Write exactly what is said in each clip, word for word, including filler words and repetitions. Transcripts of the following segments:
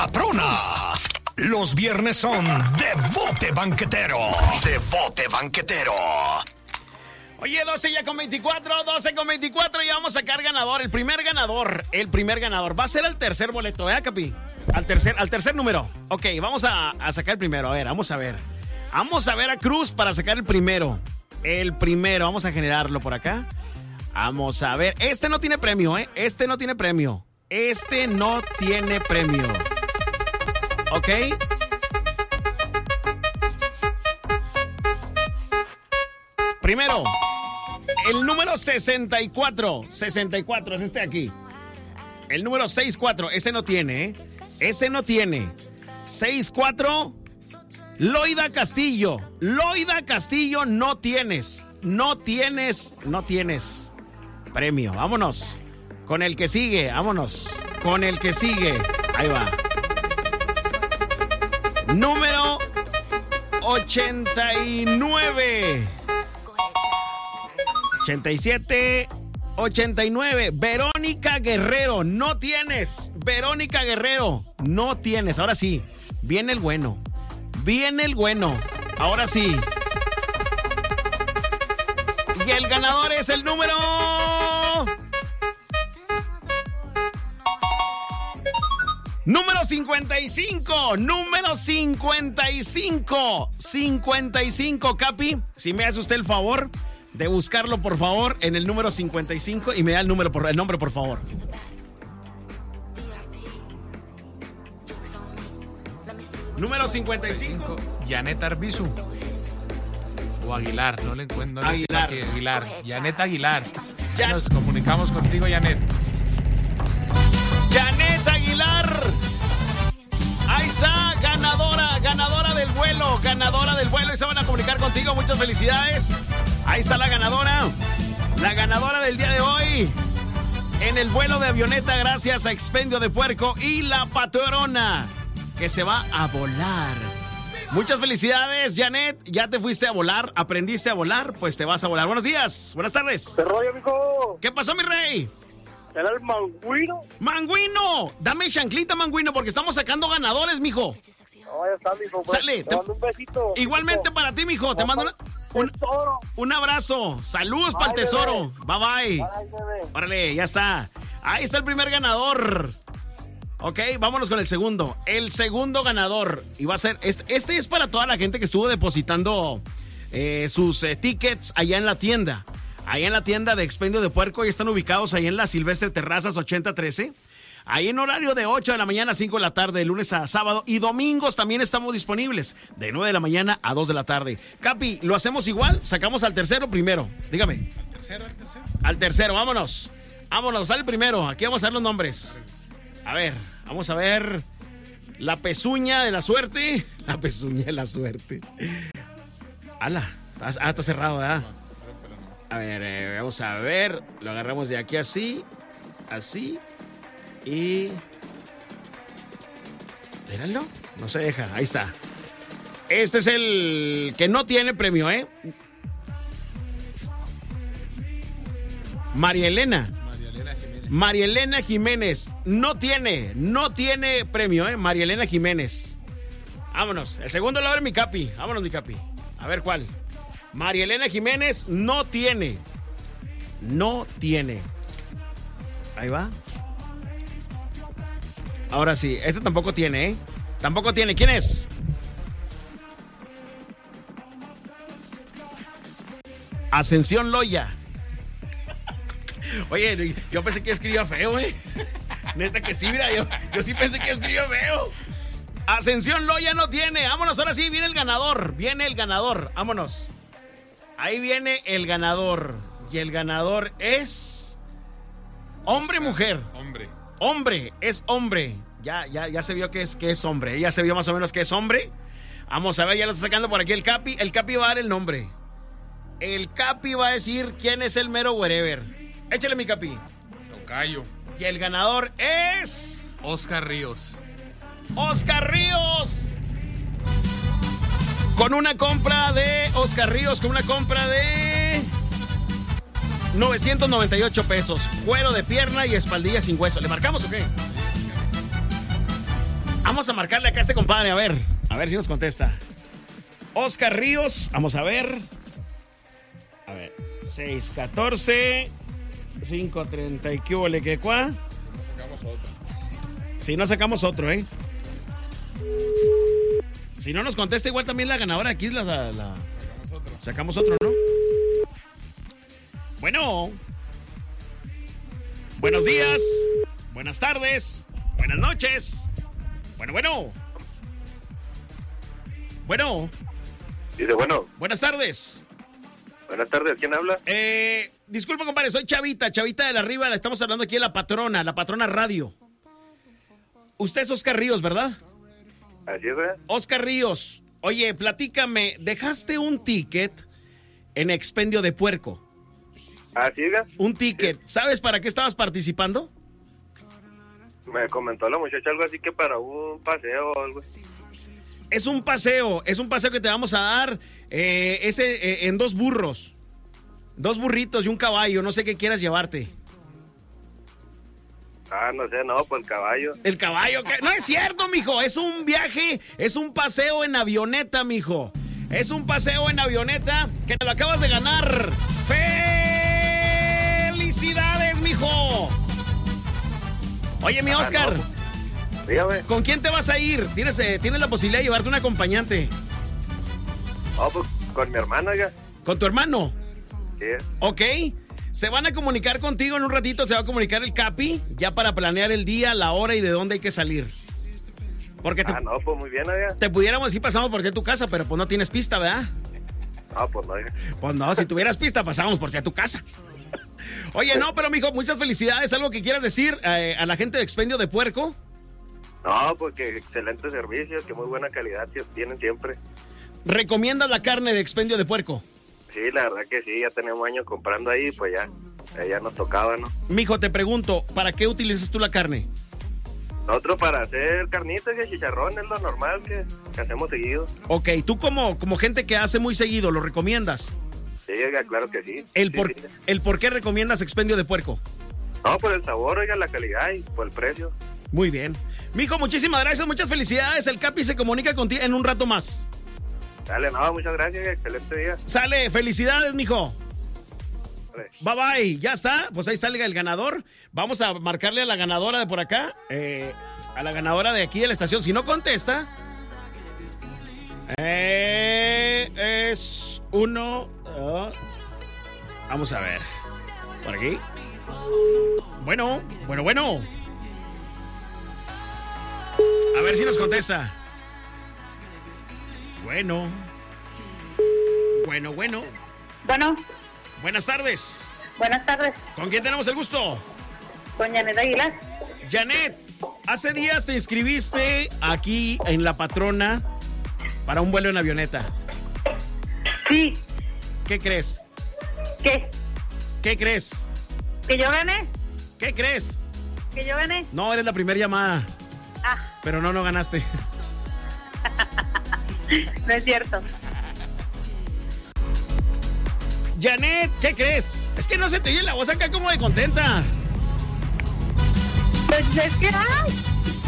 Patrona. Los viernes son de bote banquetero. De bote banquetero. Oye, doce ya con veinticuatro, doce con veinticuatro y vamos a sacar ganador. El primer ganador, el primer ganador. Va a ser el tercer boleto, ¿eh, Capi? Al tercer, al tercer número. Ok, vamos a, a sacar el primero. A ver, vamos a ver. Vamos a ver a Cruz para sacar el primero. El primero, vamos a generarlo por acá. Vamos a ver. Este no tiene premio, ¿eh? Este no tiene premio. Este no tiene premio. ¿Ok? Primero, el número sesenta y cuatro. sesenta y cuatro es este de aquí. El número sesenta y cuatro, ese no tiene, ¿eh? Ese no tiene. sesenta y cuatro, Loida Castillo. Loida Castillo, no tienes. No tienes, no tienes premio. Vámonos. Con el que sigue, vámonos. Con el que sigue. Ahí va. Número ochenta y nueve. ochenta y siete, ochenta y nueve. Verónica Guerrero, no tienes. Verónica Guerrero, no tienes. Ahora sí, viene el bueno. Viene el bueno. Ahora sí. Y el ganador es el número... Número cincuenta y cinco. Número cincuenta y cinco. cincuenta y cinco, Capi. Si me hace usted el favor de buscarlo, por favor, en el número cincuenta y cinco y me da el número por el nombre, por favor. Número cincuenta y cinco. Janet Arbizu. O Aguilar, no le encuentro. No Aguilar. Le Aguilar. Janet Aguilar. Ya. Nos comunicamos contigo, Janet. Janet Aguilar. Ahí está, ganadora, ganadora del vuelo, ganadora del vuelo. Y se van a comunicar contigo. Muchas felicidades. Ahí está la ganadora. La ganadora del día de hoy. En el vuelo de avioneta, gracias a Expendio de Puerco y la patrona, que se va a volar. Muchas felicidades, Janet. Ya te fuiste a volar, aprendiste a volar, pues te vas a volar. Buenos días, buenas tardes. ¿Qué rollo, mijo? ¿Qué pasó, mi rey? ¿Era el manguino? ¡Manguino! Dame chanclita, Manguino, porque estamos sacando ganadores, mijo. No, ya está, mijo. Pues, Sale. Te Te... mando un besito. Igualmente mijo. para ti, mijo. Te mando una... un... Tesoro. un abrazo. Saludos para el Bye, tesoro. bebé. Bye, bye. Bye, bebé. Órale, ya está. Ahí está el primer ganador. Ok, vámonos con el segundo. El segundo ganador. Y va a ser... Este, este es para toda la gente que estuvo depositando eh, sus eh, tickets allá en la tienda. Allá en la tienda de Expendio de Puerco. Y están ubicados ahí en la Silvestre Terrazas ochenta trece. Ahí en horario de ocho de la mañana a cinco de la tarde, de lunes a sábado. Y domingos también estamos disponibles, de nueve de la mañana a dos de la tarde. Capi, ¿lo hacemos igual? ¿Sacamos al tercero primero? Dígame. ¿Al tercero, al tercero? Al tercero, vámonos. Vámonos, sale el primero. Aquí vamos a ver los nombres. A ver, vamos a ver. La pezuña de la suerte. La pezuña de la suerte. Ala. Ah, está cerrado, ¿verdad? A ver, eh, vamos a ver. Lo agarramos de aquí así. Así. Y... Míralo. No se deja. Ahí está. Este es el que no tiene premio, ¿eh? María Elena. María Elena Jiménez. María Elena Jiménez. No tiene, no tiene premio, ¿eh? María Elena Jiménez. Vámonos. El segundo lo abre mi Capi. Vámonos, mi Capi. A ver cuál. María Elena Jiménez no tiene. No tiene. Ahí va. Ahora sí. Este tampoco tiene, ¿eh? Tampoco tiene. ¿Quién es? Ascensión Loya. Oye, yo pensé que escribía feo, ¿eh? Neta que sí, mira, yo, yo sí pensé que escribía feo. Ascensión Loya no tiene. Vámonos, ahora sí, viene el ganador. Viene el ganador. Vámonos. Ahí viene el ganador. Y el ganador es... ¿Hombre o mujer? Hombre. Hombre, es hombre. Ya, ya, ya se vio que es, que es hombre. Ya se vio más o menos que es hombre. Vamos a ver, ya lo está sacando por aquí el Capi. El Capi va a dar el nombre. El Capi va a decir quién es el mero wherever. Échale, mi Capi. Tocayo. Y el ganador es... Oscar Ríos. Oscar Ríos. Con una compra de... Oscar Ríos, con una compra de... novecientos noventa y ocho pesos. Cuero de pierna y espaldilla sin hueso. ¿Le marcamos o qué? Vamos a marcarle acá a este compadre, a ver, a ver si nos contesta. Oscar Ríos, vamos a ver. A ver, seis catorce, cinco treinta y qué huele que cuá. Si no sacamos otro, ¿eh? Si no nos contesta, igual también la ganadora aquí es la, la... Sacamos otro. Sacamos otro, ¿no? Bueno. Buenos días. Buenas tardes. Buenas noches. Bueno, bueno. Bueno. Dice, bueno. Buenas tardes. Buenas tardes, ¿quién habla? Eh, disculpa, compadre, soy Chavita, Chavita de la Riva. Le estamos hablando aquí de La Patrona, La Patrona Radio. Usted es Oscar Ríos, ¿verdad? Así es, ¿verdad? Oscar Ríos, oye, platícame, dejaste un ticket en Expendio de Puerco. Así es, Un ticket. Sí. ¿Sabes para qué estabas participando? Me comentó la muchacha algo así que para un paseo o algo así. Es un paseo, es un paseo que te vamos a dar eh, ese, eh, en dos burros. Dos burritos y un caballo, no sé qué quieras llevarte. Ah, no sé, no, pues el caballo. ¿El caballo? ¿Qué? No es cierto, mijo, es un viaje, es un paseo en avioneta, mijo. Es un paseo en avioneta que te lo acabas de ganar. ¡Felicidades, mijo! Oye, mi Oscar, ah, no, pues, dígame. ¿Con quién te vas a ir? ¿Tienes, eh, tienes la posibilidad de llevarte un acompañante? Oh, pues con mi hermana, ya. ¿Con tu hermano? Sí. Ok. Se van a comunicar contigo en un ratito, se va a comunicar el Capi, ya para planear el día, la hora y de dónde hay que salir. Porque te, ah, no, pues muy bien, allá. Te pudiéramos decir pasamos por ti a tu casa, pero pues no tienes pista, ¿verdad? Ah, pues no, ya. Pues no, si tuvieras pista pasamos por ti a tu casa. Oye, no, pero mijo, muchas felicidades. ¿Algo que quieras decir eh, a la gente de Expendio de Puerco? No, pues que excelentes servicios, que muy buena calidad tienen siempre. ¿Recomiendas la carne de Expendio de Puerco? Sí, la verdad que sí, ya tenemos años comprando ahí, pues ya, ya nos tocaba, ¿no? Mijo, te pregunto, ¿para qué utilizas tú la carne? Nosotros para hacer carnitas y chicharrón es lo normal que, que hacemos seguido. Ok, tú como, como gente que hace muy seguido, ¿lo recomiendas? Sí, oiga, claro que sí. ¿El, sí, por, sí. ¿El por qué recomiendas Expendio de Puerco? No, por el sabor, oiga, la calidad y por el precio. Muy bien. Mijo, muchísimas gracias, muchas felicidades. El Capi se comunica contigo en un rato más. Dale, no, muchas gracias, excelente día. Sale, felicidades, mijo. Vale. Bye bye, ya está, pues ahí está el, el ganador. Vamos a marcarle a la ganadora de por acá, eh, a la ganadora de aquí de la estación. Si no contesta, eh, es uno. Uh, vamos a ver, por aquí. Bueno, bueno, bueno. A ver si nos contesta. Bueno. Bueno, bueno. Bueno. Buenas tardes. Buenas tardes. ¿Con quién tenemos el gusto? Con Janet Aguilar. Janet, hace días te inscribiste aquí en La Patrona para un vuelo en avioneta. Sí. ¿Qué crees? ¿Qué? ¿Qué crees? ¿Que yo gané? ¿Qué crees? ¿Que yo gané? No, eres la primera llamada. Ah. Pero no, no ganaste. No es cierto. Janet, ¿qué crees? Es que no se te oye la voz acá como de contenta. Pues es que ¡ay!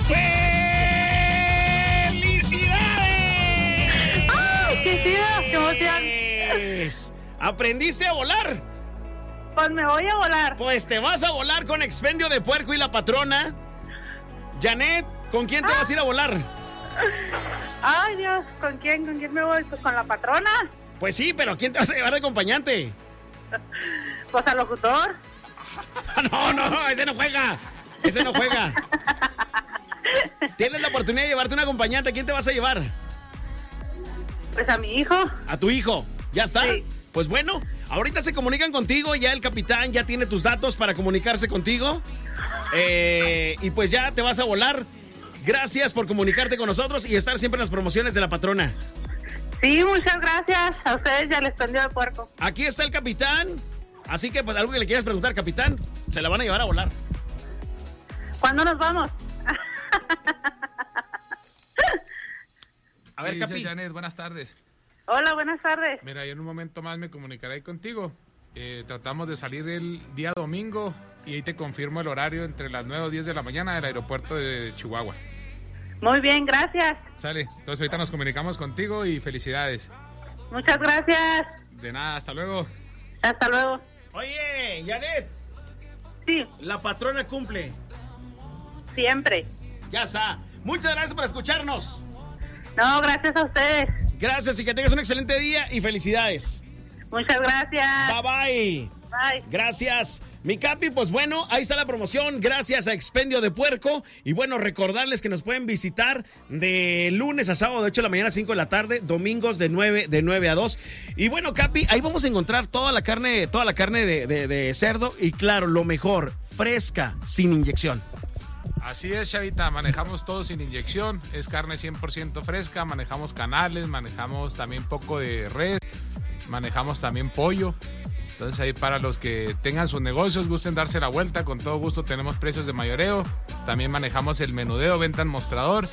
¡Felicidades! ¡Ay, qué chido! ¡Qué emoción! ¿Aprendiste a volar? Pues me voy a volar. Pues te vas a volar con Expendio de Puerco y La Patrona. Janet, ¿con quién te ah. vas a ir a volar? Ay, Dios, ¿con quién? ¿Con quién me voy? Pues con La Patrona. Pues sí, pero ¿quién te vas a llevar de acompañante? Pues al locutor. No, no, ese no juega. Ese no juega. Tienes la oportunidad de llevarte un acompañante. ¿A quién te vas a llevar? Pues a mi hijo. ¿A tu hijo? ¿Ya está? Sí. Pues bueno, ahorita se comunican contigo. Ya el capitán ya tiene tus datos para comunicarse contigo. Eh, y pues ya te vas a volar. Gracias por comunicarte con nosotros y estar siempre en las promociones de La Patrona. Sí, muchas gracias a ustedes y al Expendio de Puerco. Aquí está el capitán. Así que pues algo que le quieras preguntar, capitán, se la van a llevar a volar. ¿Cuándo nos vamos? A ver, sí, Capi. Janet, buenas tardes. Hola, buenas tardes. Mira, yo en un momento más me comunicaré contigo. Eh, tratamos de salir el día domingo y ahí te confirmo el horario entre las nueve o diez de la mañana del aeropuerto de Chihuahua. Muy bien, gracias. Sale, entonces ahorita nos comunicamos contigo y felicidades. Muchas gracias. De nada, hasta luego. Hasta luego. Oye, Janet, Sí, la patrona cumple. siempre. Ya está. Muchas gracias por escucharnos. No, gracias a ustedes. Gracias y que tengas un excelente día y felicidades. Muchas gracias. Bye bye. Bye. Gracias. Mi Capi, pues bueno, ahí está la promoción, gracias a Expendio de Puerco. Y bueno, recordarles que nos pueden visitar de lunes a sábado de ocho de la mañana a cinco de la tarde, domingos de nueve, de nueve a dos. Y bueno, Capi, ahí vamos a encontrar toda la carne, toda la carne de, de, de cerdo y claro, lo mejor, fresca, sin inyección. Así es, Chavita, manejamos todo sin inyección, es carne cien por ciento fresca, manejamos canales, manejamos también poco de res, manejamos también pollo. Entonces ahí para los que tengan sus negocios, gusten darse la vuelta, con todo gusto tenemos precios de mayoreo, también manejamos el menudeo, venta en mostrador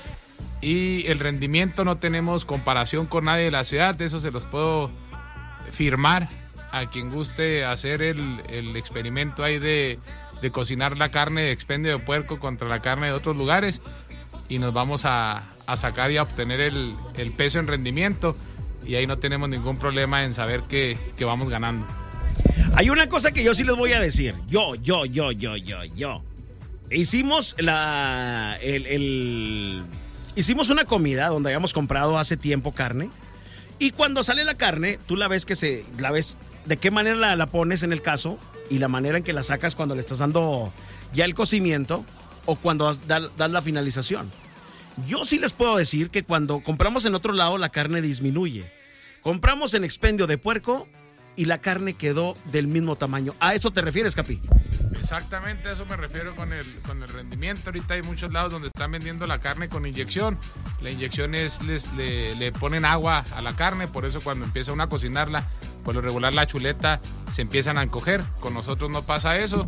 y el rendimiento no tenemos comparación con nadie de la ciudad, eso se los puedo firmar a quien guste hacer el, el experimento ahí de, de cocinar la carne de Expendio de Puerco contra la carne de otros lugares y nos vamos a, a sacar y a obtener el, el peso en rendimiento y ahí no tenemos ningún problema en saber que, que vamos ganando. Hay una cosa que yo sí les voy a decir. Yo, yo, yo, yo, yo, yo. Hicimos la... El, el, hicimos una comida donde habíamos comprado hace tiempo carne. Y cuando sale la carne, tú la ves que se... La ves de qué manera la, la pones en el caso y la manera en que la sacas cuando le estás dando ya el cocimiento o cuando das, das, das la finalización. Yo sí les puedo decir que cuando compramos en otro lado la carne disminuye. Compramos en Expendio de Puerco y la carne quedó del mismo tamaño. ¿A eso te refieres, Capi? Exactamente, a eso me refiero con el, con el rendimiento. Ahorita hay muchos lados donde están vendiendo la carne con inyección. La inyección es, les, le, le ponen agua a la carne, por eso cuando empieza uno a cocinarla, por lo regular la chuleta se empiezan a encoger. Con nosotros no pasa eso.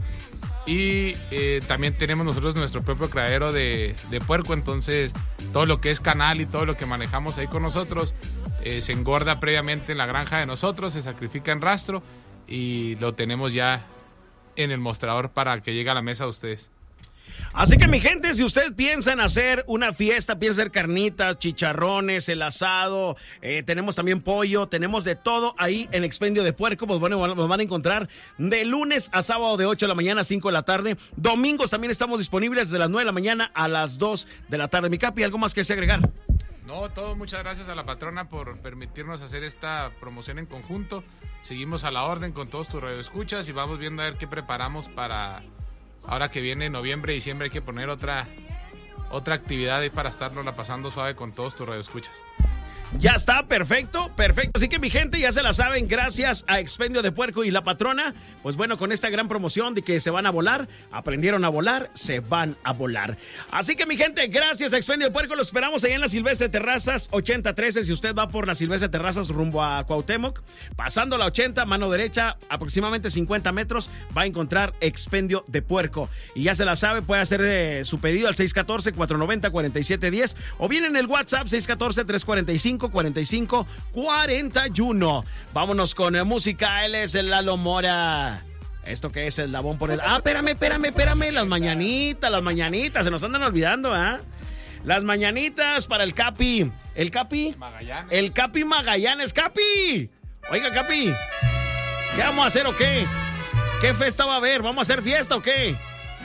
Y eh, también tenemos nosotros nuestro propio criadero de, de puerco, entonces todo lo que es canal y todo lo que manejamos ahí con nosotros eh, se engorda previamente en la granja de nosotros, se sacrifica en rastro y lo tenemos ya en el mostrador para que llegue a la mesa de ustedes. Así que mi gente, si usted piensa en hacer una fiesta, piensa hacer carnitas, chicharrones, el asado, eh, tenemos también pollo, tenemos de todo ahí en Expendio de Puerco, pues bueno, nos van a encontrar de lunes a sábado de ocho de la mañana a cinco de la tarde. Domingos también estamos disponibles de las nueve de la mañana a las dos de la tarde. Mi Capi, ¿algo más que se agregar? No, todo, muchas gracias a la patrona por permitirnos hacer esta promoción en conjunto. Seguimos a la orden con todos tus radioescuchas y vamos viendo a ver qué preparamos para... Ahora que viene noviembre, diciembre, hay que poner otra otra actividad ahí para estarnos la pasando suave con todos tus radioescuchas. Ya está, perfecto, perfecto. Así que mi gente, ya se la saben, gracias a Expendio de Puerco y la patrona, pues bueno, con esta gran promoción de que se van a volar, aprendieron a volar, se van a volar. Así que mi gente, gracias a Expendio de Puerco, los esperamos allá en la Silvestre Terrazas ochenta trece, si usted va por la Silvestre Terrazas rumbo a Cuauhtémoc, pasando la ochenta, mano derecha, aproximadamente cincuenta metros, va a encontrar Expendio de Puerco. Y ya se la sabe, puede hacer eh, su pedido al seis uno cuatro, cuatro nueve cero, cuatro siete uno cero o bien en el WhatsApp seis uno cuatro, tres cuatro cinco, cuarenta y cinco cuarenta y uno. Vámonos con eh, música. Él es el Lalo Mora. ¿Esto qué es? El labón por el... Ah, espérame, espérame, espérame. Las mañanitas, las mañanitas. Se nos andan olvidando, ¿ah? ¿eh? Las mañanitas para el Capi. ¿El Capi? Magallanes. El Capi Magallanes. ¡Capi! Oiga, Capi. ¿Qué vamos a hacer o qué? ¿Qué fiesta va a haber? ¿Vamos a hacer fiesta o qué?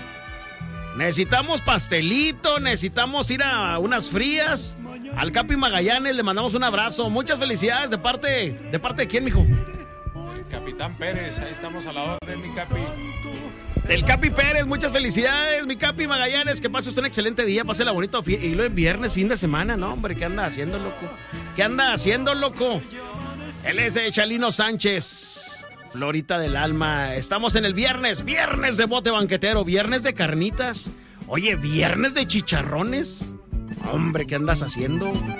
Necesitamos pastelito, necesitamos ir a unas frías. Al Capi Magallanes le mandamos un abrazo. Muchas felicidades de parte, ¿de parte de quién, mijo? El Capitán Pérez, ahí estamos a la orden, mi Capi. Del Capi Pérez, muchas felicidades, mi Capi Magallanes. Que pase usted un excelente día, pásela bonito. Y lo en viernes, fin de semana, ¿no, hombre? ¿Qué anda haciendo, loco? ¿Qué anda haciendo, loco? Él es de Chalino Sánchez, Florita del Alma. Estamos en el viernes, viernes de bote banquetero, viernes de carnitas. Oye, viernes de chicharrones. Hombre, ¿qué andas haciendo?